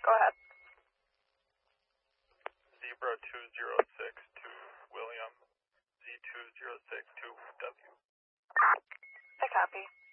Go ahead. Zebra 206 to William, Z206 to W. I copy.